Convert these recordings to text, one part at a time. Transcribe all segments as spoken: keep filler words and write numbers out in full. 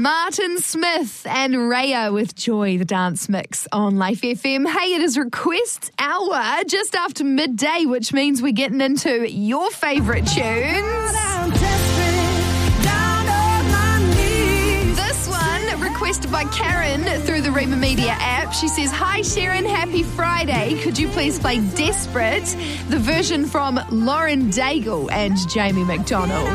Martin Smith and Raya with Joy, the dance mix on Life F M. Hey, it is request hour just after midday, which means we're getting into your favourite tunes. This one requested by Karen through the Rima Media app. She says, "Hi Sharon, happy Friday. Could you please play Desperate, the version from Lauren Daigle and Jamie McDonald?"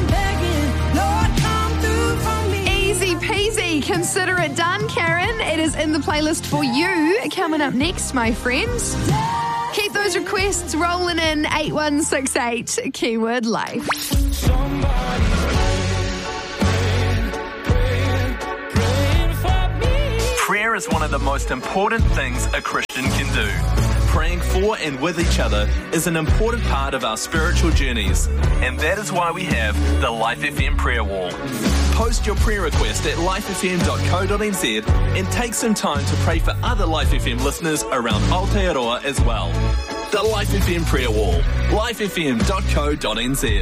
Easy peasy. Consider it done, Karen. It is in the playlist for you. Coming up next, my friends. Keep those requests rolling in. eight one six eight, keyword life. Prayer is one of the most important things a Christian can do. Praying for and with each other is an important part of our spiritual journeys, and that is why we have the Life F M prayer wall. Post your prayer request at life f m dot co dot n z and take some time to pray for other Life F M listeners around Aotearoa as well. The Life F M prayer wall, life f m dot co dot n z.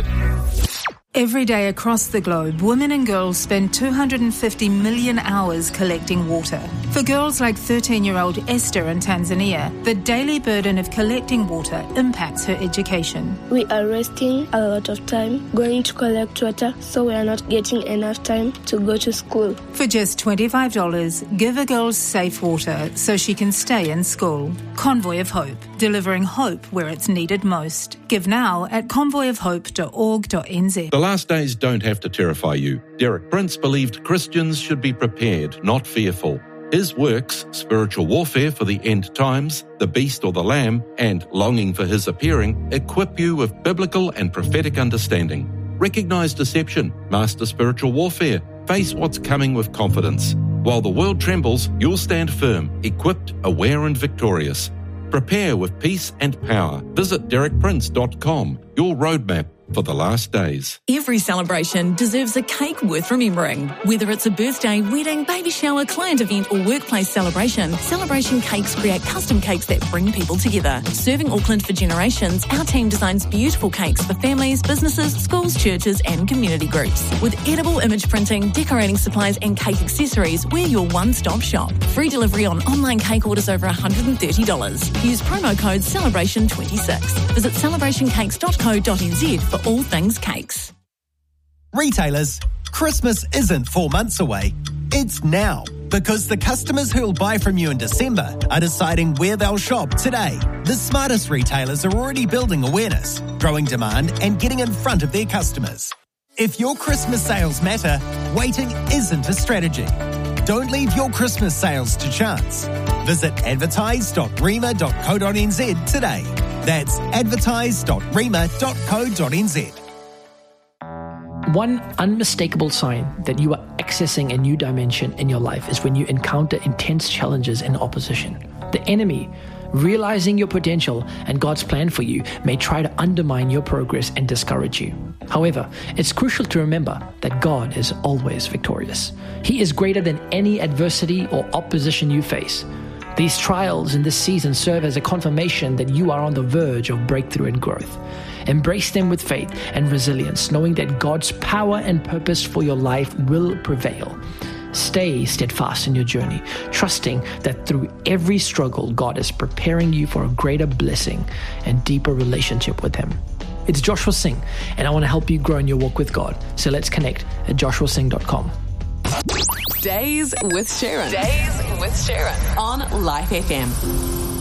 Every day across the globe, women and girls spend two hundred fifty million hours collecting water. For girls like thirteen-year-old Esther in Tanzania, the daily burden of collecting water impacts her education. We are wasting a lot of time going to collect water, so we are not getting enough time to go to school. For just twenty-five dollars, give a girl safe water so she can stay in school. Convoy of Hope, delivering hope where it's needed most. Give now at convoy of hope dot org dot n z. The last days don't have to terrify you. Derek Prince believed Christians should be prepared, not fearful. His works, Spiritual Warfare for the End Times, The Beast or the Lamb, and Longing for His Appearing, equip you with biblical and prophetic understanding. Recognize deception, master spiritual warfare, face what's coming with confidence. While the world trembles, you'll stand firm, equipped, aware and victorious. Prepare with peace and power. Visit derek prince dot com, your roadmap for the last days. Every celebration deserves a cake worth remembering. Whether it's a birthday, wedding, baby shower, client event or workplace celebration, Celebration Cakes create custom cakes that bring people together. Serving Auckland for generations, our team designs beautiful cakes for families, businesses, schools, churches and community groups. With edible image printing, decorating supplies and cake accessories, we're your one-stop shop. Free delivery on online cake orders over one hundred thirty dollars. Use promo code celebration twenty-six. Visit celebration cakes dot co dot n z for all things cakes. Retailers, Christmas isn't four months away. It's now, because the customers who'll buy from you in December are deciding where they'll shop today. The smartest retailers are already building awareness, growing demand, and getting in front of their customers. If your Christmas sales matter, waiting isn't a strategy. Don't leave your Christmas sales to chance. Visit advertise dot rima dot co dot n z today. That's advertise dot rima dot co dot n z. One unmistakable sign that you are accessing a new dimension in your life is when you encounter intense challenges and opposition. The enemy, realizing your potential and God's plan for you, may try to undermine your progress and discourage you. However, it's crucial to remember that God is always victorious. He is greater than any adversity or opposition you face. These trials in this season serve as a confirmation that you are on the verge of breakthrough and growth. Embrace them with faith and resilience, knowing that God's power and purpose for your life will prevail. Stay steadfast in your journey, trusting that through every struggle, God is preparing you for a greater blessing and deeper relationship with Him. It's Joshua Singh, and I want to help you grow in your walk with God. So let's connect at joshua singh dot com. Days with Sharon. Days with Sharon on Life F M.